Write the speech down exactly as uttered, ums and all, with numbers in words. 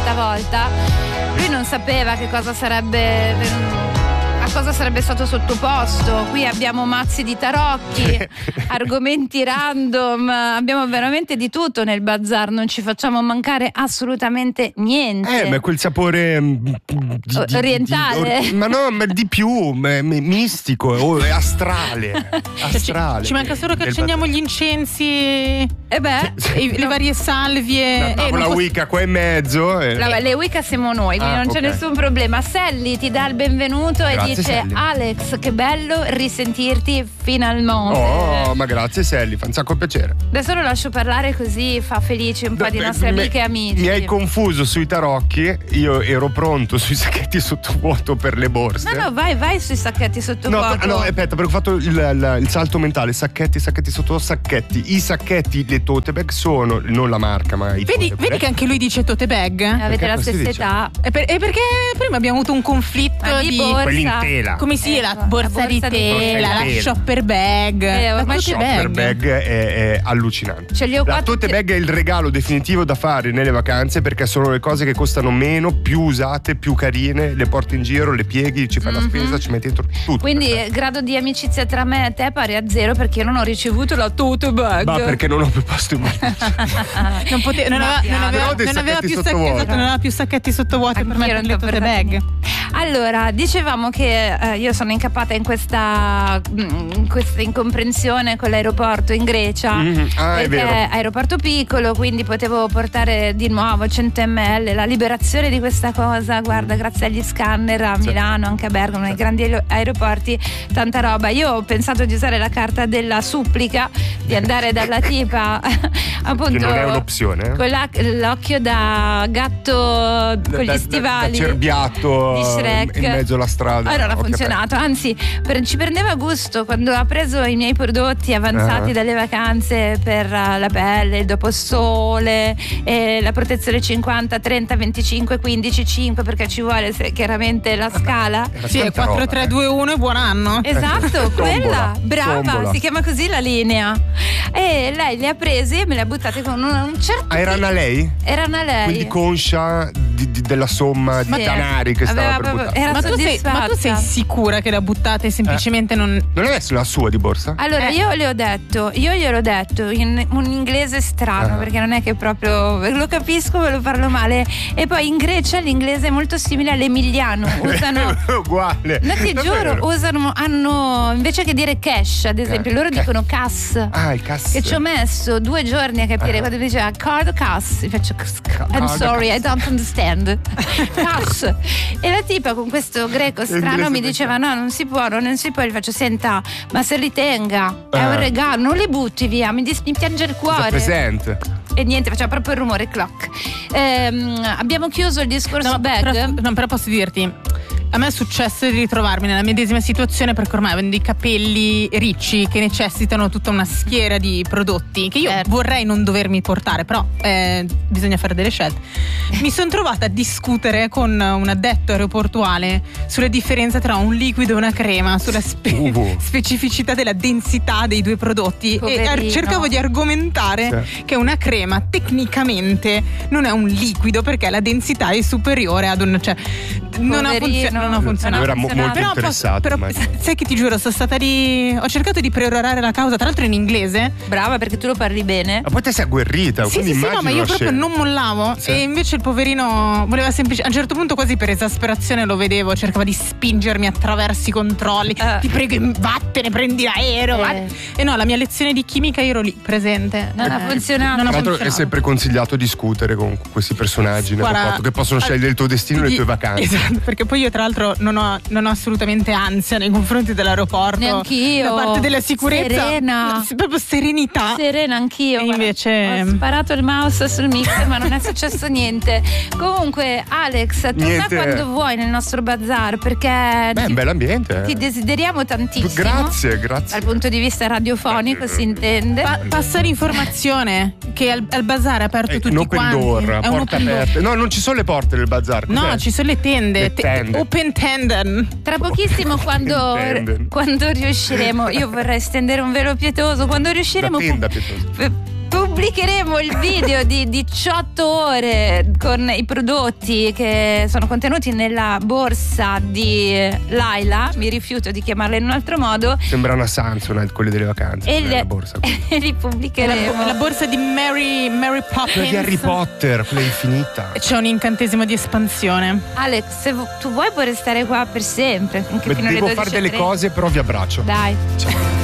questa volta. Lui non sapeva che cosa sarebbe, a cosa sarebbe stato sottoposto. Qui abbiamo mazzi di tarocchi, argomenti random, abbiamo veramente di tutto nel bazar, non ci facciamo mancare assolutamente niente. Eh, ma quel sapore di, di, orientale. Di, ma no, ma di più, ma, ma, mistico, oh, è astrale. astrale. Ci, ci manca solo che accendiamo gli incensi e eh beh, e le varie salvie. La tavola eh, Wicca qua in mezzo. Eh. La, le Wicca siamo noi, quindi ah, non okay. c'è nessun problema. Sally ti dà il benvenuto. Grazie, e dice Sally. Alex, che bello risentirti finalmente. Oh, ma grazie Sally, fa un sacco piacere. Adesso lo lascio parlare, così fa felice un po' no, di nostre me, amiche e amici. Mi hai confuso sui tarocchi, io ero pronto sui sacchetti sottovuoto per le borse. No, no, vai, vai sui sacchetti sottovuoto. No, no, aspetta, perché ho fatto il, il, il salto mentale, sacchetti, sacchetti sottovuoto, sacchetti. I sacchetti, le tote bag sono, non la marca, ma i Vedi, vedi che anche lui dice tote bag? Avete perché la stessa dice? età. E, per, e perché prima abbiamo avuto un conflitto ma di, di borsa. Quelli in tela. Come si ecco, la borsa, la borsa di tela, la tela. shopper bag. Eh, la ma tote shopper bag, bag è, è allucinante. Ce li ho la quattro tote te- bag è il regalo definitivo da fare nelle vacanze, perché sono le cose che costano meno, più usate, più carine, le porti in giro, le pieghi, ci fai mm-hmm. la spesa, ci metti dentro tutto. Quindi perfetto. Grado di amicizia tra me e te è pari a zero, perché io non ho ricevuto la tote bag. Ma perché non ho più posto in mano. non, pote- non, aveva, non, aveva, non aveva più sacchetti, esatto, non aveva più sacchetti sottovuoti per mettere le tote bag. Allora, dicevamo che eh, io sono incappata in questa, in questa incomprensione con l'aeroporto in Grecia. Mm-hmm. Ah, perché è vero. aeroporto piccolo, quindi potevo portare di nuovo cento millilitri. La liberazione di questa cosa, guarda, grazie agli scanner a Milano, anche a Bergamo, nei grandi aeroporti, tanta roba. Io ho pensato di usare la carta della supplica, di andare dalla tipa appunto, che non è un'opzione, eh? con la, l'occhio da gatto con da, gli stivali, da, da cerbiato di Shrek. in mezzo alla strada. Allora ha funzionato, anzi per, ci prendeva gusto quando ha preso i miei prodotti avanzati uh-huh. dalle vacanze per uh, la pelle, il doposole, e la protezione cinquanta, trenta, venticinque, quindici, cinque, perché ci vuole se, chiaramente la scala. Sì, è quattro tre due uno e buon anno. Esatto, quella, brava, tombola. Si chiama così la linea. E lei le ha prese e me le ha buttate con un, un certo. Ah, erano a lei? Erano a lei. Quindi conscia di, di, della somma sì. di denari che Aveva stava per proprio, buttare. era ma, tu sei, ma tu sei sicura che le ha buttate semplicemente eh. non. Non è la sua di borsa? Allora eh. io le ho detto, io gliel'ho detto in un inglese strano, uh-huh. perché non è che proprio lo capisco, ve lo parlo male. E poi in Grecia l'inglese è molto simile all'emiliano. Usano. Uguale. No, ti giuro, usano, hanno invece che dire cash, ad esempio, eh. loro eh. dicono cass. Ah, il cass. Che ci ho messo due giorni a capire uh-huh. quando mi diceva card cass. Io faccio I'm sorry, I don't understand. Cash. E la tipa con questo greco strano mi diceva no, non si può, non si può. Gli faccio senta, ma se ritenga, è un regalo, non li butti via, mi, dis- mi piange il cuore. Presente. E niente, faceva proprio il rumore clock. Ehm, abbiamo chiuso il discorso no, bag. Però, no, però posso dirti, a me è successo di ritrovarmi nella medesima situazione, perché ormai avendo i capelli ricci che necessitano tutta una schiera di prodotti che io certo. vorrei non dovermi portare, però eh, bisogna fare delle scelte. Mi sono trovata a discutere con un addetto aeroportuale sulle differenze tra un liquido e una crema, sulla spe- uh. specificità della densità dei due prodotti. Poverino. E ar- cercavo di argomentare sì. che una crema tecnicamente non è un liquido, perché la densità è superiore ad un, cioè non ha funzionato. Non ha funzionato. Era mo- molto però, interessato. Però, sai che ti giuro, sono stata lì. Ho cercato di perorare la causa, tra l'altro in inglese. Brava, perché tu lo parli bene. Ma poi te sei agguerrita. Sì, sì, sì, no, ma io proprio scena. non mollavo. Sì. E invece il poverino voleva semplicemente. A un certo punto, quasi per esasperazione, lo vedevo, cercava di spingermi attraverso i controlli. Uh. Ti prego, vattene, prendi l'aereo. Eh. E no, la mia lezione di chimica io ero lì presente. Non eh. ha funzionato. Non ha Tra l'altro funzionato. è sempre consigliato discutere con questi personaggi nel Guarda, rapporto, che possono scegliere il tuo destino e le tue vacanze. Esatto, perché poi io tra l'altro non ho, non ho assolutamente ansia nei confronti dell'aeroporto. Neanch'io. Da parte della sicurezza. Serena. Proprio serenità. Serena anch'io. E invece ho sparato il mouse sul mixer ma non è successo niente. Comunque Alex, torna niente. quando vuoi nel nostro bazar, perché Beh, è un bel ambiente. Ti desideriamo tantissimo. Grazie, grazie. Dal punto di vista radiofonico si intende. Pa- passa l'informazione che al, al bazar è aperto eh, tutti open quanti. door, è un porta open aperta. door. No, non ci sono le porte del bazar. No, cos'è? ci sono le tende. Le tende. Te- open tenden. Tra pochissimo quando, quando riusciremo, io vorrei stendere un velo pietoso, quando riusciremo La tenda pietosa. pu- Pubblicheremo il video di diciotto ore con i prodotti che sono contenuti nella borsa di Laila. Mi rifiuto di chiamarla in un altro modo. Sembra una Samsonite, quelle delle vacanze. E le, la borsa. e li pubblicheremo. La, la borsa di Mary, Mary Poppins. Quella di Harry Potter, quella infinita. C'è un incantesimo di espansione. Alex, se tu vuoi puoi restare qua per sempre. Anche Beh, fino alle devo dodici fare delle e trenta. cose, però vi abbraccio. Dai. Ciao.